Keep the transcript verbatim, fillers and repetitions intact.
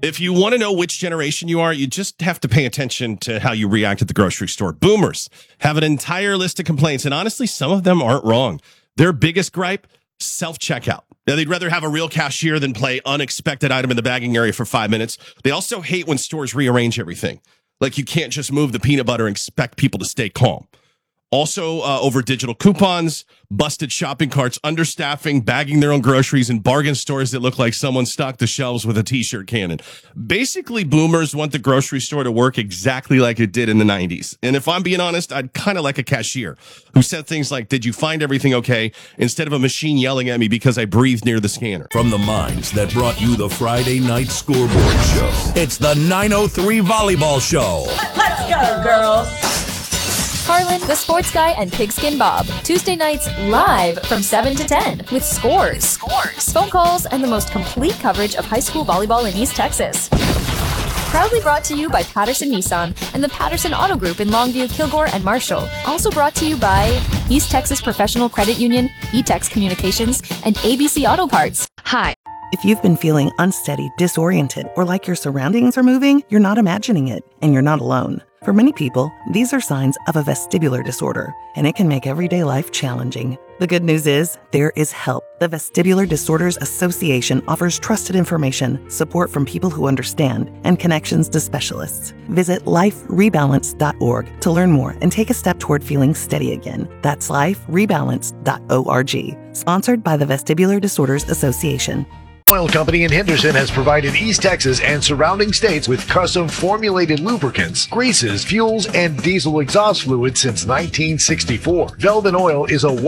If you want to know which generation you are, you just have to pay attention to how you react at the grocery store. Boomers have an entire list of complaints, and honestly, some of them aren't wrong. Their biggest gripe, self-checkout. Now, they'd rather have a real cashier than play unexpected item in the bagging area for five minutes. They also hate when stores rearrange everything. Like you can't just move the peanut butter and expect people to stay calm. Also, uh, over digital coupons, busted shopping carts, understaffing, bagging their own groceries, and bargain stores that look like someone stocked the shelves with a t-shirt cannon. Basically, boomers want the grocery store to work exactly like it did in the nineties. And if I'm being honest, I'd kind of like a cashier who said things like, "Did you find everything okay?" instead of a machine yelling at me because I breathed near the scanner. From the minds that brought you the Friday Night Scoreboard Show, it's the nine oh three Volleyball Show. Let's go, girls. Harlan, the Sports Guy, and Pigskin Bob. Tuesday nights live from seven to ten with scores, scores, phone calls, and the most complete coverage of high school volleyball in East Texas. Proudly brought to you by Patterson Nissan and the Patterson Auto Group in Longview, Kilgore, and Marshall. Also brought to you by East Texas Professional Credit Union, E-Tex Communications, and A B C Auto Parts. Hi. If you've been feeling unsteady, disoriented, or like your surroundings are moving, you're not imagining it, and you're not alone. For many people, these are signs of a vestibular disorder, and it can make everyday life challenging. The good news is, there is help. The Vestibular Disorders Association offers trusted information, support from people who understand, and connections to specialists. Visit life rebalance dot org to learn more and take a step toward feeling steady again. That's life rebalance dot org. Sponsored by the Vestibular Disorders Association. Oil Company in Henderson has provided East Texas and surrounding states with custom formulated lubricants, greases, fuels, and diesel exhaust fluids since nineteen sixty-four. Velvet Oil is a